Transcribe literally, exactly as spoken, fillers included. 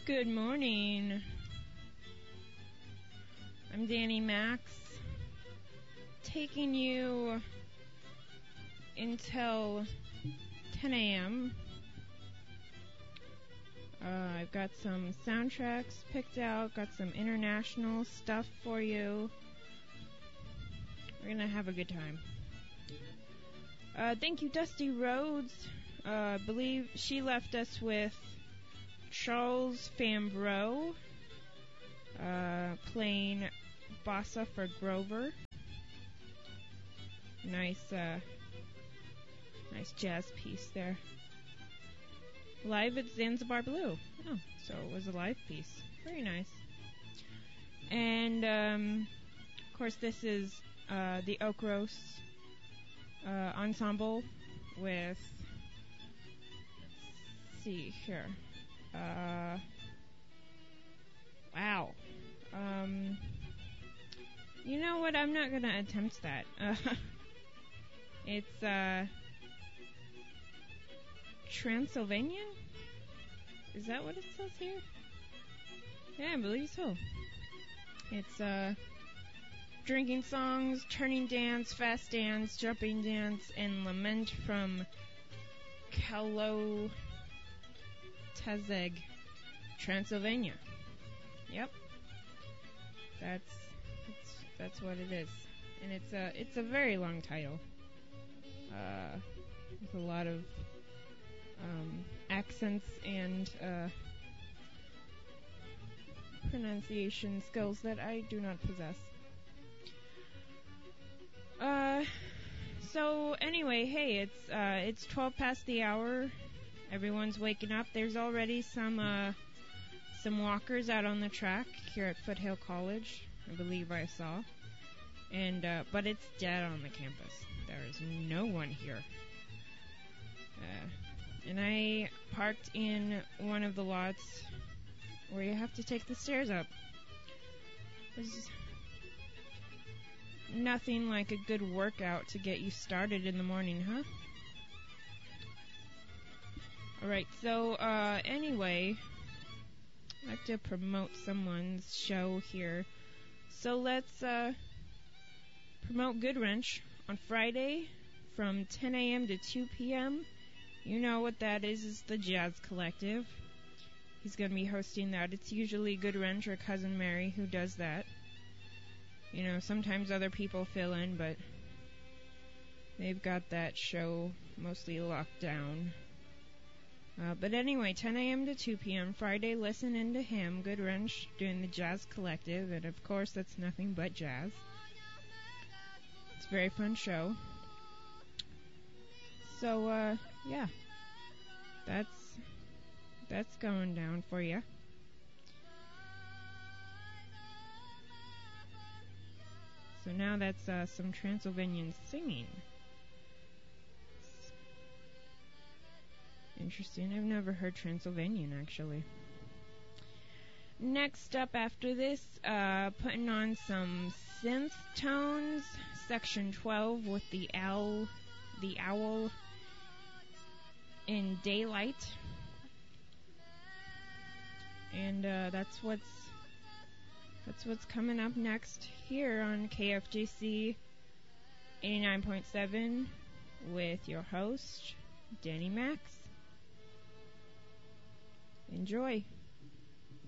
Good morning. I'm Danny Max, taking you until ten a.m. Uh, I've got some soundtracks picked out, got some international stuff for you. We're gonna have a good time. Uh, thank you, Dusty Rhodes. Uh, I believe she left us with Charles Fambrough, uh, playing Bossa for Grover. Nice, uh, nice jazz piece there. Live at Zanzibar Blue. Oh, so it was a live piece. Very nice. And, um, of course, this is uh, the Okros uh, Ensemble with, let's see here. Uh, wow. Um, you know what? I'm not going to attempt that. Uh, it's, uh, Transylvanian? Is that what it says here? Yeah, I believe so. It's, uh, drinking songs, turning dance, fast dance, jumping dance, and lament from Kalo Tazeg, Transylvania. Yep. That's, that's, that's what it is. And it's a, it's a very long title. Uh, with a lot of Um, accents and uh, pronunciation skills that I do not possess. Uh, so anyway, hey, it's uh, it's twelve past the hour. Everyone's waking up. There's already some uh, some walkers out on the track here at Foothill College. I believe I saw, and uh, but it's dead on the campus. There is no one here. Uh, And I parked in one of the lots where you have to take the stairs up. There's nothing like a good workout to get you started in the morning, huh? Alright, so, uh, anyway, I'd like to promote someone's show here. So let's, uh, promote Good Wrench on Friday from ten a.m. to two p.m. You know what that is, is the Jazz Collective. He's going to be hosting that. It's usually Good Wrench or Cousin Mary who does that. You know, sometimes other people fill in, but they've got that show mostly locked down. Uh, but anyway, ten a.m. to two p.m. Friday, listen in to him, Good Wrench, doing the Jazz Collective. And of course, that's nothing but jazz. It's a very fun show. So, uh, yeah, that's, that's going down for you. So now that's, uh, some Transylvanian singing. It's interesting. I've never heard Transylvanian, actually. Next up after this, uh, putting on some synth tones, section twelve with the owl, the owl in Daylight, and uh, that's what's that's what's coming up next here on K F J C eighty-nine point seven with your host Danny Max. Enjoy.